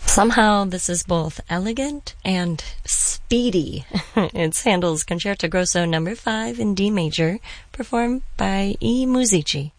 Somehow this is both elegant and speedy. It's Handel's Concerto Grosso No. 5 in D major, performed by E. Musici.